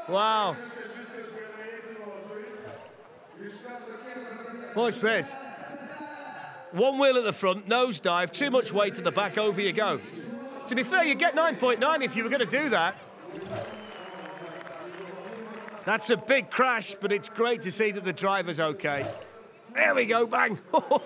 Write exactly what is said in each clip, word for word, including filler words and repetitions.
Wow. Watch this. One wheel at the front, nosedive, too much weight at the back, over you go. To be fair, you get nine point nine if you were going to do that. That's a big crash, but it's great to see that the driver's okay. There we go, bang.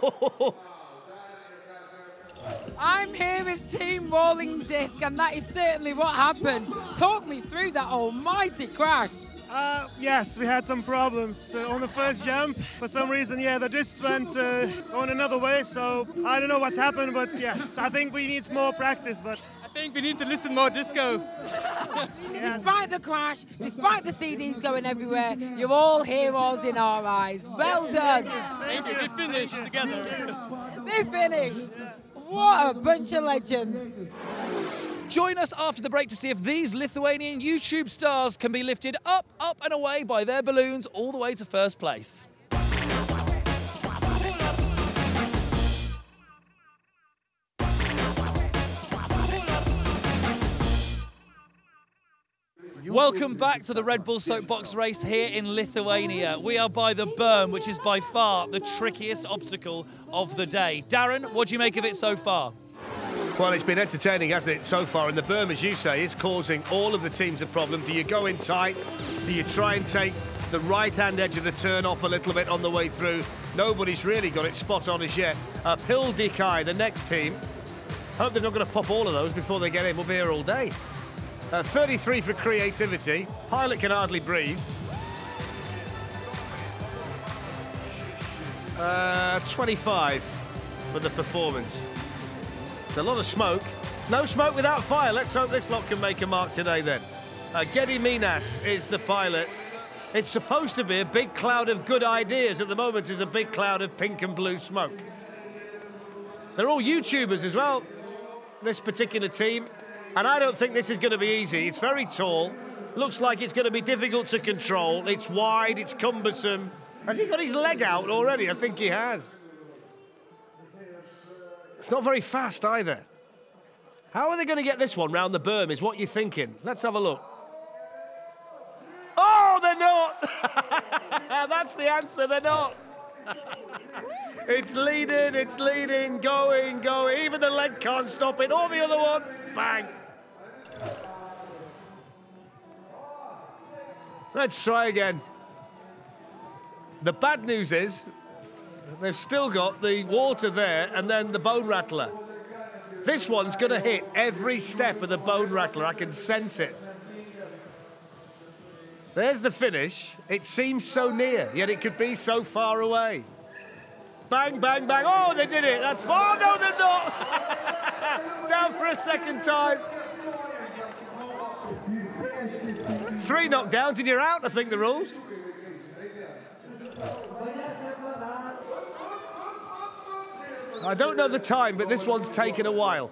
I'm here with Team Rolling Disc, and that is certainly what happened. Talk me through that almighty crash. Uh, yes, we had some problems uh, on the first jump. For some reason, yeah, the discs went uh, on another way, so I don't know what's happened, but yeah, so I think we need more practice, but... I think we need to listen more disco. Despite the crash, despite the C Ds going everywhere, you're all heroes in our eyes. Well done. Thank you, we finished together. They finished. What a bunch of legends. Join us after the break to see if these Lithuanian YouTube stars can be lifted up, up and away by their balloons all the way to first place. Welcome back to the Red Bull Soapbox race here in Lithuania. We are by the berm, which is by far the trickiest obstacle of the day. Darren, what do you make of it so far? Well, it's been entertaining, hasn't it, so far? And the berm, as you say, is causing all of the teams a problem. Do you go in tight? Do you try and take the right-hand edge of the turn off a little bit on the way through? Nobody's really got it spot on as yet. Uh, Pil Dikai, the next team. Hope they're not going to pop all of those before they get in. We'll be here all day. Uh, thirty-three for creativity. Pilot can hardly breathe. Uh, twenty-five for the performance. There's a lot of smoke. No smoke without fire. Let's hope this lot can make a mark today then. Uh, Gediminas is the pilot. It's supposed to be a big cloud of good ideas. At the moment, it's a big cloud of pink and blue smoke. They're all YouTubers as well, this particular team. And I don't think this is going to be easy. It's very tall. Looks like it's going to be difficult to control. It's wide, it's cumbersome. Has he got his leg out already? I think he has. It's not very fast either. How are they going to get this one round the berm is what you're thinking. Let's have a look. Oh, they're not. That's the answer, they're not. It's leading, it's leading, going, going. Even the leg can't stop it. Or the other one, bang. Let's try again. The bad news is they've still got the water there and then the bone rattler. This one's going to hit every step of the bone rattler. I can sense it. There's the finish. It seems so near, yet it could be so far away. Bang, bang, bang. Oh, they did it. That's far. Oh, no, they're not. Down for a second time. Three knockdowns and you're out, I think, the rules. I don't know the time, but this one's taken a while.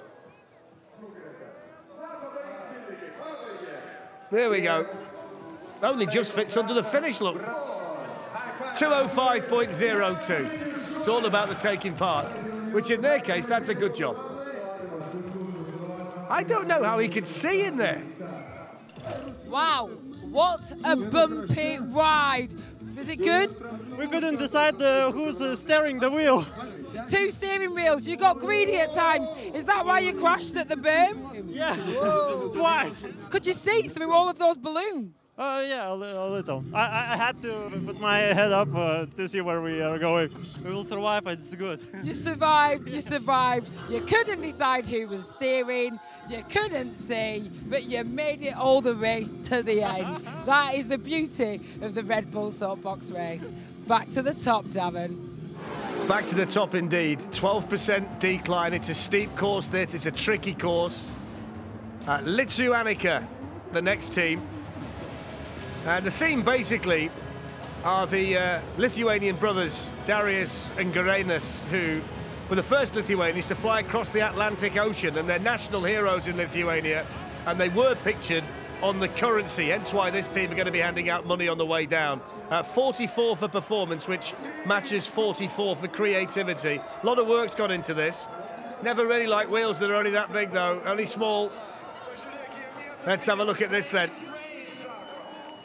There we go. Only just fits under the finish, look. two oh five point oh two. It's all about the taking part, which in their case, that's a good job. I don't know how he could see in there. Wow, what a bumpy ride. Is it good? We couldn't decide uh, who's uh, steering the wheel. Two steering wheels, you got greedy at times. Is that why you crashed at the berm? Yeah, twice. Could you see through all of those balloons? Oh, uh, yeah, a, li a little. I, I had to put my head up uh, to see where we are going. We will survive, it's good. You survived, you survived. You couldn't decide who was steering. You couldn't see, but you made it all the way to the end. That is the beauty of the Red Bull Soapbox race. Back to the top, Darren. Back to the top indeed. twelve percent decline. It's a steep course, this. It's a tricky course. Uh, Lithuanica, the next team. And the theme, basically, are the uh, Lithuanian brothers, Darius and Garenas, who were the first Lithuanians to fly across the Atlantic Ocean, and they're national heroes in Lithuania, and they were pictured on the currency, hence why this team are going to be handing out money on the way down. Uh, forty-four for performance, which matches forty-four for creativity. A lot of work's gone into this. Never really like wheels that are only that big, though, only small. Let's have a look at this, then.